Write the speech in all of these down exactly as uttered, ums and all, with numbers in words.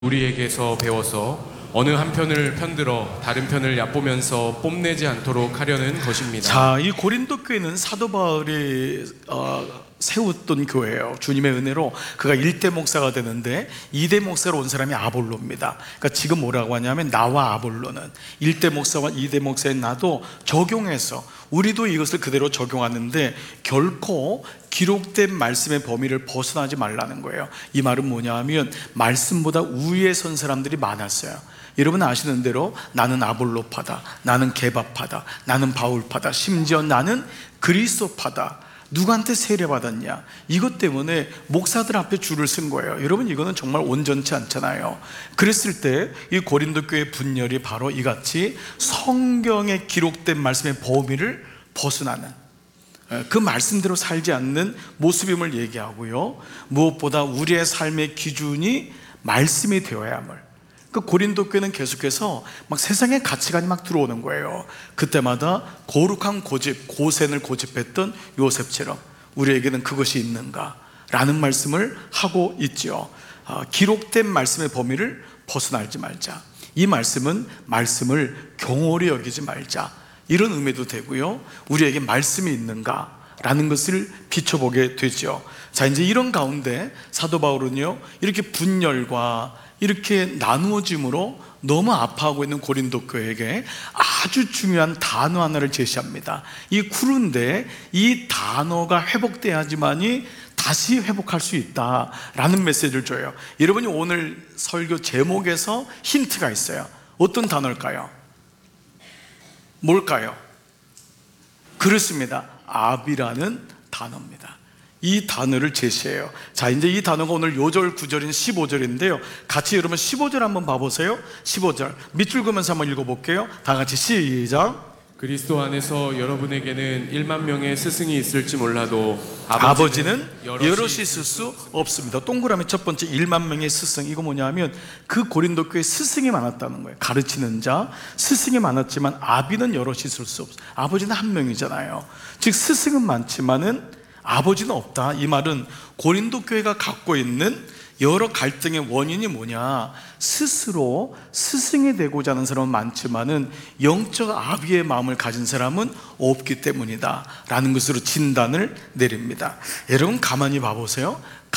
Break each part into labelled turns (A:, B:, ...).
A: 우리에게서 배워서 어느 한편을 편들어 다른 편을 얕보면서 뽐내지 않도록 하려는 것입니다.
B: 자, 이 고린도 교회는 사도 바울이 어, 세웠던 교회예요. 주님의 은혜로 그가 일 대 목사가 되는데 이 대 목사로 온 사람이 아볼로입니다. 그러니까 지금 뭐라고 하냐면 나와 아볼로는 일 대 목사와 이 대 목사인 나도 적용해서 우리도 이것을 그대로 적용하는데 결코 기록된 말씀의 범위를 벗어나지 말라는 거예요. 이 말은 뭐냐 하면 말씀보다 우위에 선 사람들이 많았어요. 여러분 아시는 대로 나는 아볼로파다, 나는 게바파다, 나는 바울파다, 심지어 나는 그리스도파다. 누구한테 세례받았냐? 이것 때문에 목사들 앞에 줄을 쓴 거예요. 여러분 이거는 정말 온전치 않잖아요. 그랬을 때 이 고린도 교회 분열이 바로 이같이 성경에 기록된 말씀의 범위를 벗어나는 그 말씀대로 살지 않는 모습임을 얘기하고요, 무엇보다 우리의 삶의 기준이 말씀이 되어야 함을. 그 고린도 교회는 계속해서 막 세상의 가치관이 막 들어오는 거예요. 그때마다 거룩한 고집, 고센을 고집했던 요셉처럼 우리에게는 그것이 있는가? 라는 말씀을 하고 있죠. 아, 기록된 말씀의 범위를 벗어나지 말자. 이 말씀은 말씀을 경홀히 여기지 말자, 이런 의미도 되고요, 우리에게 말씀이 있는가? 라는 것을 비춰보게 되죠. 자, 이제 이런 가운데 사도 바울은요, 이렇게 분열과 이렇게 나누어짐으로 너무 아파하고 있는 고린도 교회에게 아주 중요한 단어 하나를 제시합니다. 이 구른데 이 단어가 회복돼야지만이 다시 회복할 수 있다라는 메시지를 줘요. 여러분이 오늘 설교 제목에서 힌트가 있어요. 어떤 단어일까요? 뭘까요? 그렇습니다. 압이라는 단어입니다. 이 단어를 제시해요. 자, 이제 이 단어가 오늘 요절 구절인 십오 절인데요 같이 여러분 십오 절 한번 봐보세요. 십오 절 밑줄 그면서 한번 읽어볼게요. 다 같이 시작.
A: 그리스도 안에서 여러분에게는 일만 명의 스승이 있을지 몰라도
B: 아버지는,
A: 아버지는
B: 여럿이, 여럿이 있을 수 없습니다. 동그라미 첫 번째 일만 명의 스승, 이거 뭐냐면 그 고린도 교회에 스승이 많았다는 거예요. 가르치는 자, 스승이 많았지만 아비는 여럿이 있을 수 없어요. 아버지는 한 명이잖아요. 즉 스승은 많지만은 아버지는 없다. 이 말은 고린도 교회가 갖고 있는 여러 갈등의 원인이 뭐냐, 스스로 스승이 되고자 하는 사람은 많지만은 영적 아비의 마음을 가진 사람은 없기 때문이다 라는 것으로 진단을 내립니다. 여러분 가만히 봐보세요.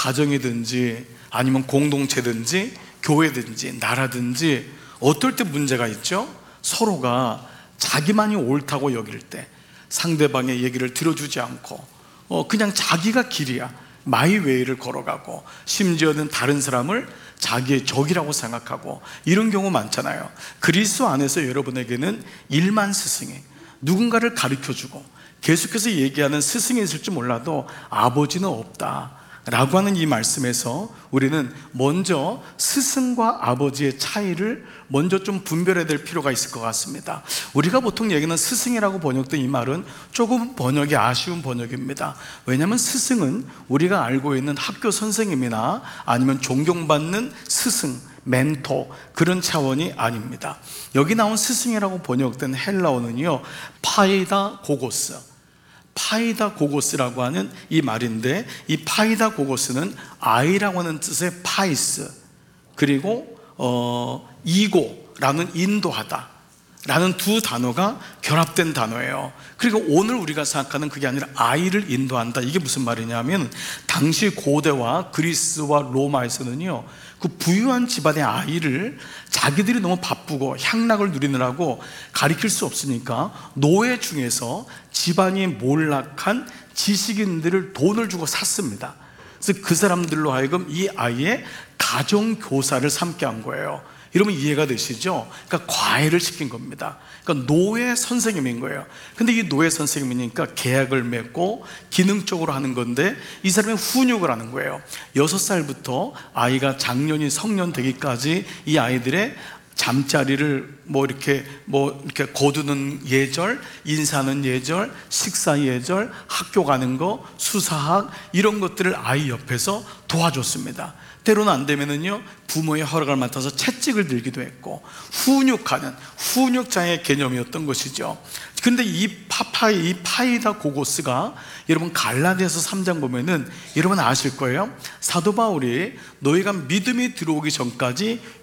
B: 가정이든지 아니면 공동체든지 교회든지 나라든지 어떨 때 문제가 있죠? 서로가 자기만이 옳다고 여길 때 상대방의 얘기를 들어주지 않고 어, 그냥 자기가 길이야, 마이웨이를 걸어가고 심지어는 다른 사람을 자기의 적이라고 생각하고 이런 경우 많잖아요. 그리스도 안에서 여러분에게는 일만 스승이 누군가를 가르쳐주고 계속해서 얘기하는 스승이 있을지 몰라도 아버지는 없다 라고 하는 이 말씀에서 우리는 먼저 스승과 아버지의 차이를 먼저 좀 분별해야 될 필요가 있을 것 같습니다. 우리가 보통 얘기는 스승이라고 번역된 이 말은 조금 번역이 아쉬운 번역입니다. 왜냐하면 스승은 우리가 알고 있는 학교 선생님이나 아니면 존경받는 스승, 멘토, 그런 차원이 아닙니다. 여기 나온 스승이라고 번역된 헬라어는요 파이다 고고스, 파이다 고고스라고 하는 이 말인데, 이 파이다 고고스는 아이라고 하는 뜻의 파이스, 그리고 어, 이고라는 인도하다 라는 두 단어가 결합된 단어예요. 그리고 오늘 우리가 생각하는 그게 아니라 아이를 인도한다, 이게 무슨 말이냐면 당시 고대와 그리스와 로마에서는요 그 부유한 집안의 아이를 자기들이 너무 바쁘고 향락을 누리느라고 가르칠 수 없으니까 노예 중에서 집안이 몰락한 지식인들을 돈을 주고 샀습니다. 그래서 그 사람들로 하여금 이 아이의 가정교사를 삼게 한 거예요. 여러분 이해가 되시죠? 그러니까 과외를 시킨 겁니다. 그러니까 노예 선생님인 거예요. 근데 이 노예 선생님이니까 계약을 맺고 기능적으로 하는 건데 이 사람이 훈육을 하는 거예요. 여섯 살부터 아이가 장년이 성년 되기까지 이 아이들의 잠자리를 뭐 이렇게 뭐 이렇게 거두는 예절, 인사하는 예절, 식사 예절, 학교 가는 거, 수사학 이런 것들을 아이 옆에서 도와줬습니다. 때로는 안 되면은요 부모의 허락을 맡아서 채찍을 들기도 했고 훈육하는 훈육자의 개념이었던 것이죠. 근데 이 파파이, 이 파이다 고고스가 여러분 갈라디아서 삼 장 보면은 여러분 아실 거예요. 사도 바울이 너희가 믿음이 들어오기 전까지